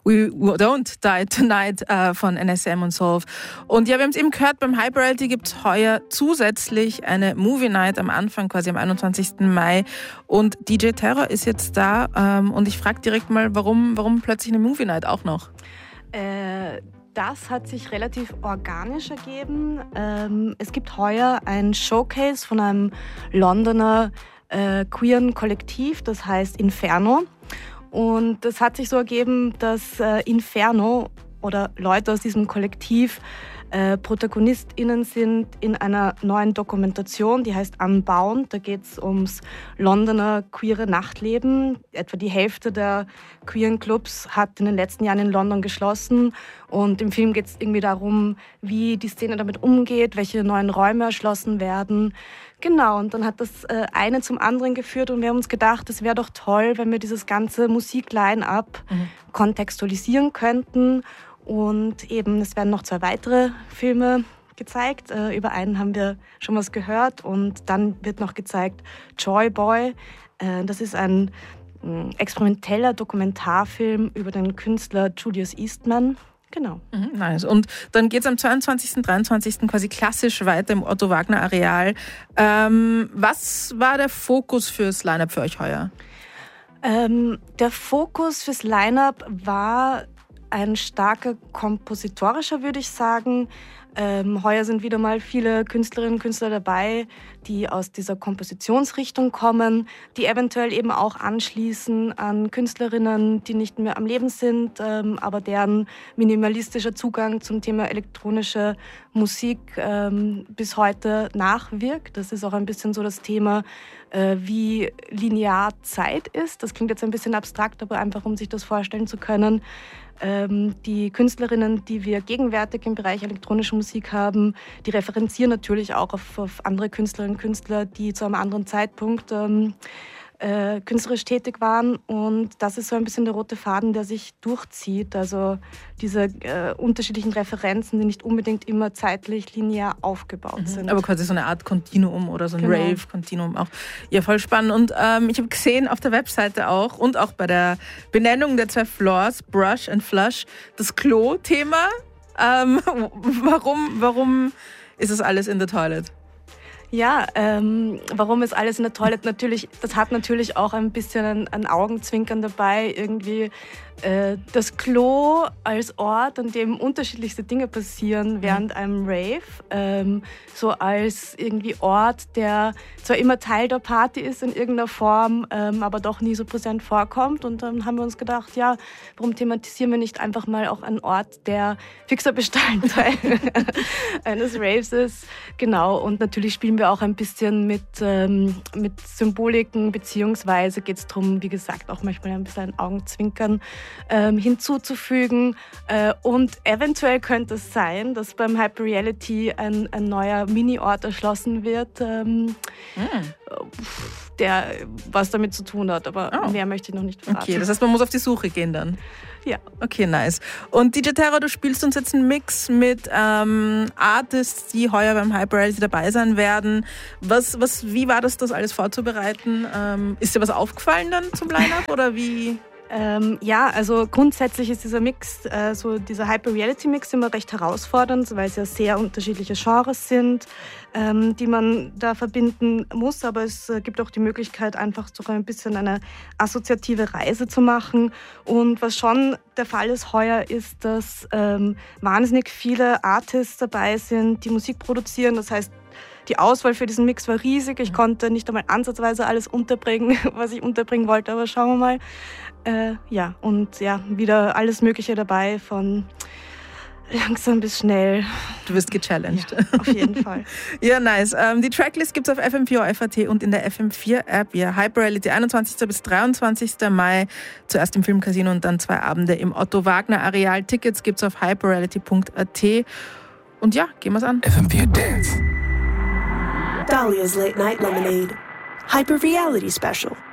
We Don't Die Tonight von NSM und Solve. Und ja, wir haben es eben gehört, beim Hyper Reality gibt es heuer zusätzlich eine Movie Night am Anfang, quasi am 21. Mai. Und DJ Terror ist jetzt da und ich frage direkt mal, warum plötzlich eine Movie Night auch noch? Das hat sich relativ organisch ergeben. Es gibt heuer ein Showcase von einem Londoner queeren Kollektiv, das heißt Inferno. Und das hat sich so ergeben, dass Inferno oder Leute aus diesem Kollektiv ProtagonistInnen sind in einer neuen Dokumentation, die heißt Unbound. Da geht es ums Londoner queere Nachtleben. Etwa die Hälfte der queeren Clubs hat in den letzten Jahren in London geschlossen. Und im Film geht es irgendwie darum, wie die Szene damit umgeht, welche neuen Räume erschlossen werden. Genau, und dann hat das eine zum anderen geführt und wir haben uns gedacht, es wäre doch toll, wenn wir dieses ganze Musik-Line-Up kontextualisieren könnten. Und eben, es werden noch 2 weitere Filme gezeigt. Über einen haben wir schon was gehört. Und dann wird noch gezeigt Joy Boy. Das ist ein experimenteller Dokumentarfilm über den Künstler Julius Eastman. Genau. Nice. Und dann geht es am 22., 23. quasi klassisch weiter im Otto-Wagner-Areal. Was war der Fokus fürs Line-Up für euch heuer? Der Fokus fürs Line-Up war ein starker kompositorischer, würde ich sagen. Heuer sind wieder mal viele Künstlerinnen und Künstler dabei, die aus dieser Kompositionsrichtung kommen, die eventuell eben auch anschließen an Künstlerinnen, die nicht mehr am Leben sind, aber deren minimalistischer Zugang zum Thema elektronische Musik bis heute nachwirkt. Das ist auch ein bisschen so das Thema, wie linear Zeit ist. Das klingt jetzt ein bisschen abstrakt, aber einfach, um sich das vorstellen zu können. Die Künstlerinnen, die wir gegenwärtig im Bereich elektronische Musik haben, die referenzieren natürlich auch auf andere Künstlerinnen und Künstler, die zu einem anderen Zeitpunkt künstlerisch tätig waren. Und das ist so ein bisschen der rote Faden, der sich durchzieht. Also diese unterschiedlichen Referenzen, die nicht unbedingt immer zeitlich linear aufgebaut sind. Aber quasi so eine Art Kontinuum oder so ein Rave-Kontinuum auch. Ja, voll spannend. Und ich habe gesehen auf der Webseite auch und auch bei der Benennung der 2 Floors, Brush and Flush, das Klo-Thema. Warum ist das alles in the toilet? Ja, warum ist alles in der Toilette? Natürlich, das hat natürlich auch ein bisschen ein Augenzwinkern dabei. Irgendwie das Klo als Ort, an dem unterschiedlichste Dinge passieren während einem Rave. So als irgendwie Ort, der zwar immer Teil der Party ist in irgendeiner Form, aber doch nie so präsent vorkommt. Und dann haben wir uns gedacht, ja, warum thematisieren wir nicht einfach mal auch einen Ort, der fixer Bestandteil eines Raves ist. Genau, und natürlich spielen wir auch ein bisschen mit Symboliken, beziehungsweise geht es darum, wie gesagt, auch manchmal ein bisschen ein Augenzwinkern hinzuzufügen. Und eventuell könnte es sein, dass beim Hyper Reality ein neuer Mini-Ort erschlossen wird, der was damit zu tun hat. Aber mehr möchte ich noch nicht verraten. Okay, das heißt, man muss auf die Suche gehen dann. Ja. Okay, nice. Und DJ Terror, du spielst uns jetzt einen Mix mit Artists, die heuer beim Hyper Reality dabei sein werden. Wie war das alles vorzubereiten? Ist dir was aufgefallen dann zum Line-Up oder wie? Ja, also grundsätzlich ist dieser Mix, so dieser Hyper-Reality-Mix immer recht herausfordernd, weil es ja sehr unterschiedliche Genres sind, die man da verbinden muss. Aber es gibt auch die Möglichkeit, einfach so ein bisschen eine assoziative Reise zu machen. Und was schon der Fall ist heuer, ist, dass wahnsinnig viele Artists dabei sind, die Musik produzieren. Das heißt, die Auswahl für diesen Mix war riesig. Ich konnte nicht einmal ansatzweise alles unterbringen, was ich unterbringen wollte, aber schauen wir mal. Wieder alles Mögliche dabei, von langsam bis schnell. Du wirst gechallenged. Ja, auf jeden Fall. Ja, nice. Die Tracklist gibt es auf FM4 FAT und in der FM4-App. Ja, Hyper Reality 21. bis 23. Mai. Zuerst im Filmcasino und dann 2 Abende im Otto-Wagner-Areal. Tickets gibt es auf hyperreality.at. Und ja, gehen wir's an. FM4 Dance. Dahlia's Late Night Lemonade. Hyper Reality Special.